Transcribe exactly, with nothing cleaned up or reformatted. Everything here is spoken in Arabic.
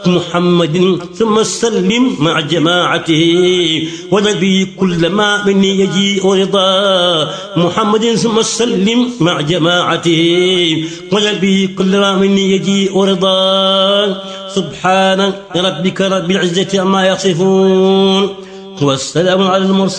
محمد ثم سلم مع جماعته ونبي كل ما مني يجيء رضا محمد ثم سلم مع جماعته ونبي كل ما مني يجيء رضا سبحان ربك رب العزة عما يصفون والسلام على المرسلين